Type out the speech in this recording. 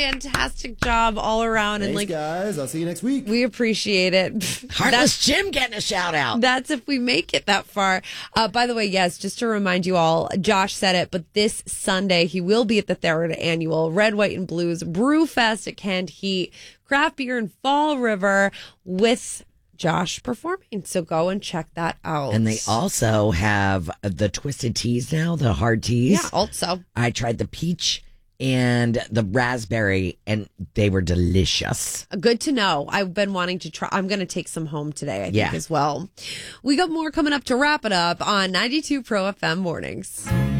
fantastic job all around. Thanks, and guys. I'll see you next week. We appreciate it. Heartless Jim getting a shout out. That's if we make it that far. By the way, yes, just to remind you all, Josh said it, but this Sunday he will be at the third annual Red, White, and Blues Brew Fest at Canned Heat, craft beer in Fall River with Josh performing. So go and check that out. And they also have the twisted teas now, the hard teas. Yeah, also. I tried the peach and the raspberry, and they were delicious. Good to know. I've been wanting to try. I'm going to take some home today, I think, as well. We got more coming up to wrap it up on 92 Pro FM Mornings.